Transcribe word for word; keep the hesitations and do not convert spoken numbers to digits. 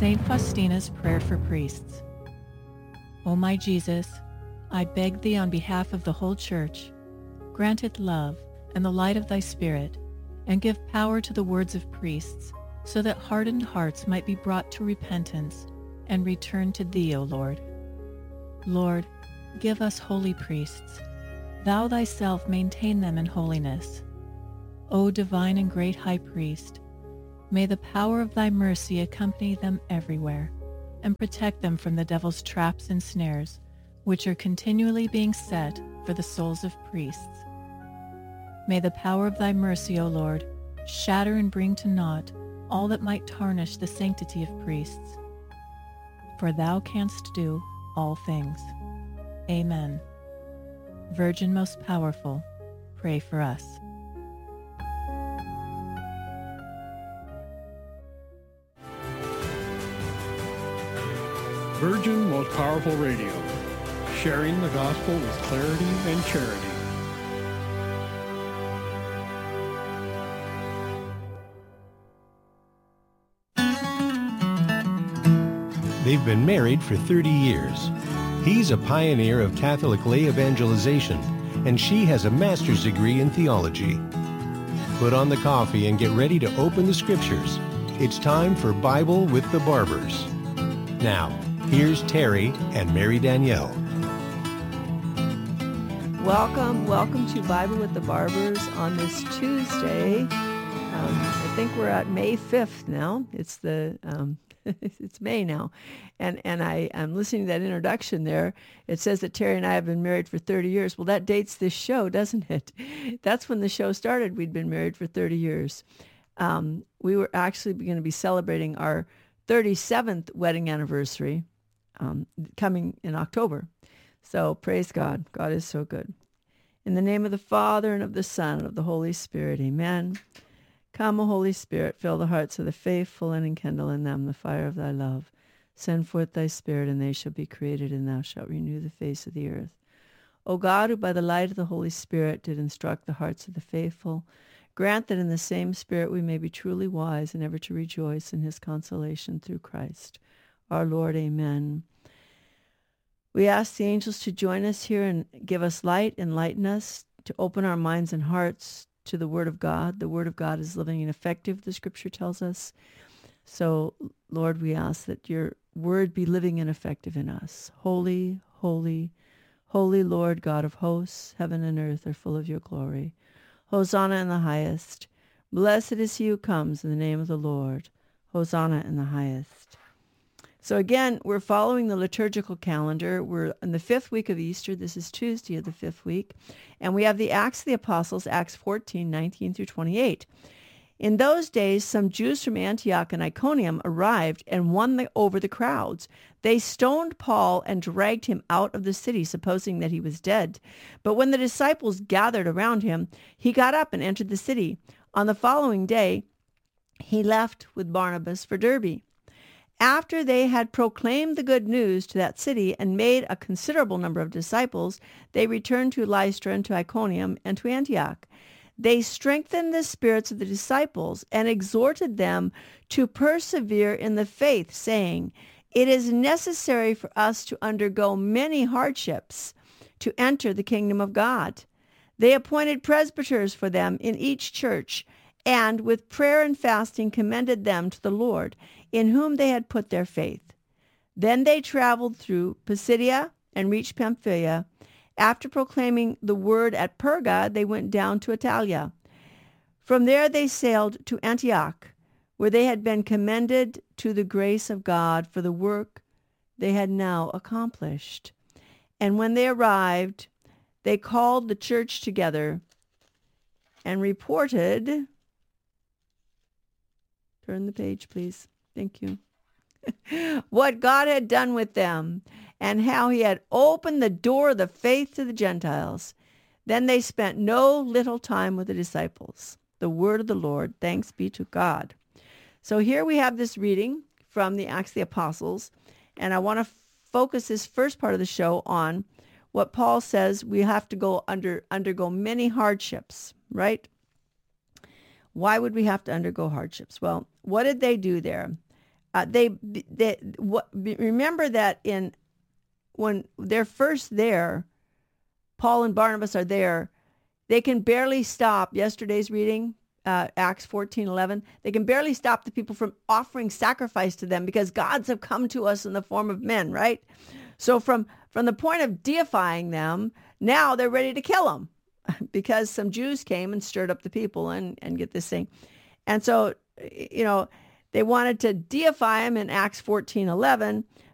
Saint Faustina's Prayer for Priests. O my Jesus, I beg thee on behalf of the whole Church, grant it love and the light of thy Spirit, and give power to the words of priests, so that hardened hearts might be brought to repentance and return to thee, O Lord. Lord, give us holy priests. Thou thyself maintain them in holiness. O divine and great High Priest, may the power of thy mercy accompany them everywhere, and protect them from the devil's traps and snares, which are continually being set for the souls of priests. May the power of thy mercy, O Lord, shatter and bring to naught all that might tarnish the sanctity of priests. For thou canst do all things. Amen. Virgin most powerful, pray for us. Virgin Most Powerful Radio, sharing the gospel with clarity and charity. They've been married for thirty years. He's a pioneer of Catholic lay evangelization, and she has a master's degree in theology. Put on the coffee and get ready to open the scriptures. It's time for Bible with the Barbers. Now, here's Terry and Mary Danielle. Welcome, welcome to Bible with the Barbers on this Tuesday. Um, I think we're at May fifth now. It's the um, it's May now, and and I am listening to that introduction there. It says that Terry and I have been married for thirty years. Well, that dates this show, doesn't it? That's when the show started. We'd been married for thirty years. Um, we were actually going to be celebrating our thirty-seventh wedding anniversary um, coming in October. So praise God. God is so good. In the name of the Father, and of the Son, and of the Holy Spirit, amen. Come, O Holy Spirit, fill the hearts of the faithful, and enkindle in them the fire of thy love. Send forth thy Spirit, and they shall be created, and thou shalt renew the face of the earth. O God, who by the light of the Holy Spirit did instruct the hearts of the faithful, grant that in the same Spirit we may be truly wise, and ever to rejoice in his consolation through Christ our Lord. Amen. We ask the angels to join us here and give us light, enlighten us, to open our minds and hearts to the Word of God. The Word of God is living and effective, the Scripture tells us. So, Lord, we ask that your Word be living and effective in us. Holy, holy, holy Lord, God of hosts, heaven and earth are full of your glory. Hosanna in the highest. Blessed is he who comes in the name of the Lord. Hosanna in the highest. So again, we're following the liturgical calendar. We're in the fifth week of Easter. This is Tuesday of the fifth week. And we have the Acts of the Apostles, Acts fourteen, nineteen through twenty-eight. In those days, some Jews from Antioch and Iconium arrived and won the, over the crowds. They stoned Paul and dragged him out of the city, supposing that he was dead. But when the disciples gathered around him, he got up and entered the city. On the following day, he left with Barnabas for Derbe. After they had proclaimed the good news to that city and made a considerable number of disciples, they returned to Lystra and to Iconium and to Antioch. They strengthened the spirits of the disciples and exhorted them to persevere in the faith, saying, "It is necessary for us to undergo many hardships to enter the kingdom of God." They appointed presbyters for them in each church, and with prayer and fasting commended them to the Lord, in whom they had put their faith. Then they traveled through Pisidia and reached Pamphylia. After proclaiming the word at Perga, they went down to Italia. From there they sailed to Antioch, where they had been commended to the grace of God for the work they had now accomplished. And when they arrived, they called the church together and reported... Turn the page, please. Thank you. What God had done with them, and how he had opened the door of the faith to the Gentiles. Then they spent no little time with the disciples. The word of the Lord. Thanks be to God. So here we have this reading from the Acts of the Apostles, and I want to focus this first part of the show on what Paul says we have to go under undergo many hardships, right? Why would we have to undergo hardships? Well, what did they do there? Uh, they, they what, remember that in when they're first there, Paul and Barnabas are there. They can barely stop. Yesterday's reading, uh, Acts fourteen eleven. They can barely stop the people from offering sacrifice to them because gods have come to us in the form of men, right? So from from the point of deifying them, now they're ready to kill them because some Jews came and stirred up the people and and get this thing, and so you know. They wanted to deify him in Acts fourteen eleven,